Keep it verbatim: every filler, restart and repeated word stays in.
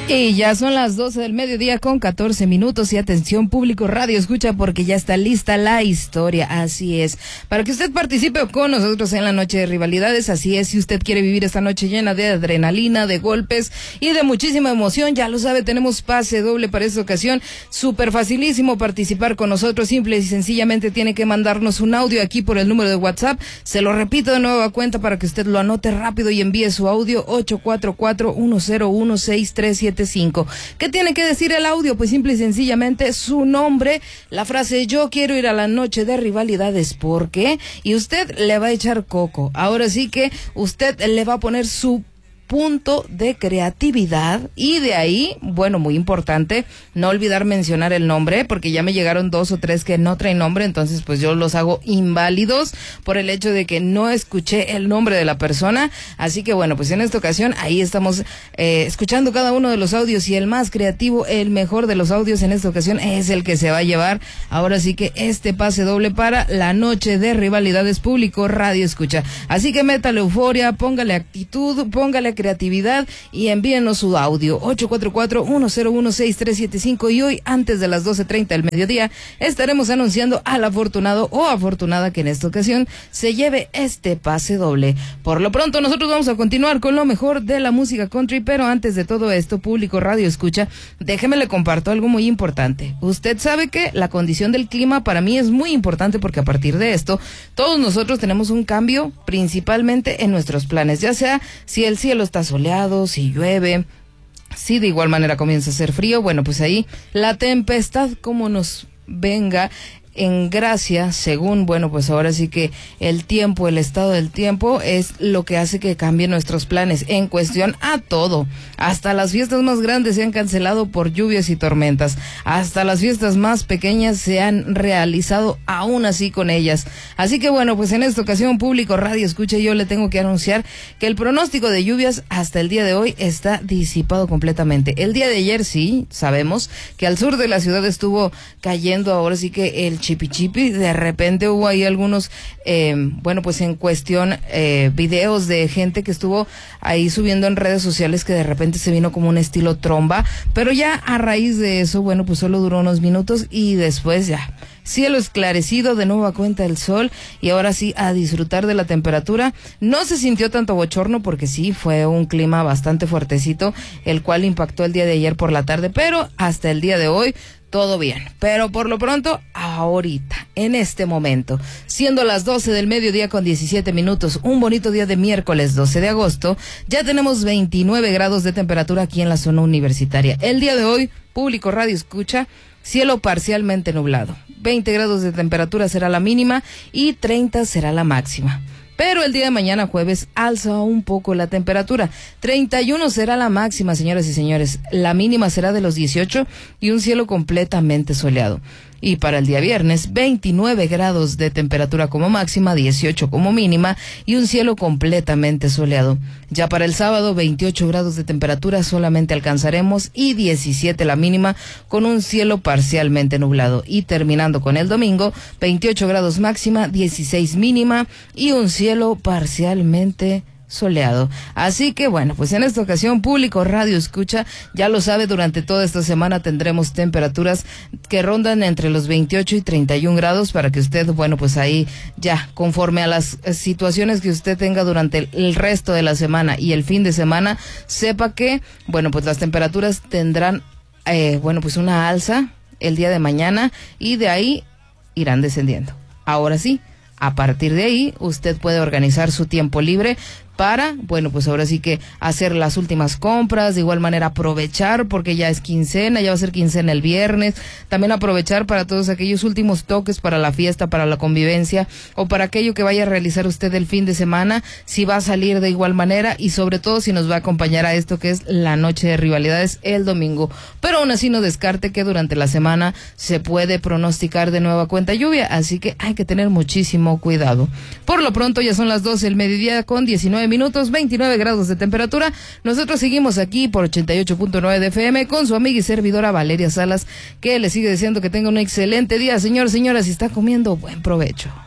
Y ya son las doce del mediodía con catorce minutos y atención público radio escucha porque ya está lista la historia, así es, para que usted participe con nosotros en la noche de rivalidades, así es, si usted quiere vivir esta noche llena de adrenalina, de golpes y de muchísima emoción, ya lo sabe, tenemos pase doble para esta ocasión, súper facilísimo participar con nosotros, simple y sencillamente tiene que mandarnos un audio aquí por el número de WhatsApp, se lo repito de nueva cuenta para que usted lo anote rápido y envíe su audio ocho cuatro cuatro, uno cero uno, seis tres siete cinco. ¿Qué tiene que decir el audio? Pues simple y sencillamente su nombre, la frase yo quiero ir a la noche de rivalidades, ¿por qué? Y usted le va a echar coco. Ahora sí que usted le va a poner su punto de creatividad y de ahí, bueno, muy importante, no olvidar mencionar el nombre, porque ya me llegaron dos o tres que no traen nombre, entonces pues yo los hago inválidos por el hecho de que no escuché el nombre de la persona, así que bueno, pues en esta ocasión ahí estamos eh, escuchando cada uno de los audios y el más creativo, el mejor de los audios en esta ocasión es el que se va a llevar, ahora sí que este pase doble para la noche de rivalidades público radio escucha, así que métale euforia, póngale actitud, póngale creatividad y envíenos su audio ocho cuatro cuatro, uno cero uno, seis tres siete cinco y hoy antes de las doce treinta del mediodía estaremos anunciando al afortunado o afortunada que en esta ocasión se lleve este pase doble. Por lo pronto nosotros vamos a continuar con lo mejor de la música country, pero antes de todo esto, público radio escucha, déjeme le comparto algo muy importante. Usted sabe que la condición del clima para mí es muy importante porque a partir de esto todos nosotros tenemos un cambio principalmente en nuestros planes, ya sea si el cielo está soleado, si llueve, si de igual manera comienza a hacer frío, bueno, pues ahí la tempestad como nos venga en gracia, según, bueno, pues ahora sí que el tiempo, el estado del tiempo es lo que hace que cambien nuestros planes en cuestión a todo. Hasta las fiestas más grandes se han cancelado por lluvias y tormentas. Hasta las fiestas más pequeñas se han realizado aún así con ellas. Así que bueno, pues en esta ocasión, público radio escucha, yo le tengo que anunciar que el pronóstico de lluvias hasta el día de hoy está disipado completamente. El día de ayer sí, sabemos que al sur de la ciudad estuvo cayendo ahora sí que el chipi chipi, de repente hubo ahí algunos, eh, bueno, pues en cuestión, eh, videos de gente que estuvo ahí subiendo en redes sociales que de repente se vino como un estilo tromba, pero ya a raíz de eso, bueno, pues solo duró unos minutos y después ya, cielo esclarecido, de nuevo a cuenta el sol y ahora sí a disfrutar de la temperatura. No se sintió tanto bochorno porque sí fue un clima bastante fuertecito, el cual impactó el día de ayer por la tarde, pero hasta el día de hoy todo bien, pero por lo pronto, ahorita, en este momento, siendo las doce del mediodía con diecisiete minutos, un bonito día de miércoles doce de agosto, ya tenemos veintinueve grados de temperatura aquí en la zona universitaria. El día de hoy, público radio escucha, cielo parcialmente nublado, veinte grados de temperatura será la mínima y treinta será la máxima. Pero el día de mañana jueves alza un poco la temperatura. treinta y uno será la máxima, señoras y señores. La mínima será de los dieciocho y un cielo completamente soleado. Y para el día viernes, veintinueve grados de temperatura como máxima, dieciocho como mínima y un cielo completamente soleado. Ya para el sábado, veintiocho grados de temperatura solamente alcanzaremos y diecisiete la mínima con un cielo parcialmente nublado. Y terminando con el domingo, veintiocho grados máxima, dieciséis mínima y un cielo parcialmente soleado. Así que bueno, pues en esta ocasión, público radio escucha, ya lo sabe, durante toda esta semana tendremos temperaturas que rondan entre los veintiocho y treinta y un grados para que usted, bueno, pues ahí ya, conforme a las situaciones que usted tenga durante el, el resto de la semana y el fin de semana, sepa que, bueno, pues las temperaturas tendrán, eh, bueno, pues una alza el día de mañana y de ahí irán descendiendo. Ahora sí, a partir de ahí, usted puede organizar su tiempo libre para, bueno, pues ahora sí que hacer las últimas compras, de igual manera aprovechar porque ya es quincena, ya va a ser quincena el viernes, también aprovechar para todos aquellos últimos toques para la fiesta, para la convivencia o para aquello que vaya a realizar usted el fin de semana, si va a salir de igual manera y sobre todo si nos va a acompañar a esto que es la noche de rivalidades el domingo. Pero aún así no descarte que durante la semana se puede pronosticar de nueva cuenta lluvia, así que hay que tener muchísimo cuidado. Por lo pronto ya son las doce del mediodía con diecinueve minutos, veintinueve grados de temperatura. Nosotros seguimos aquí por ochenta y ocho punto nueve de F M con su amiga y servidora Valeria Salas, que le sigue deseando que tenga un excelente día. Señor, señora, si está comiendo, buen provecho.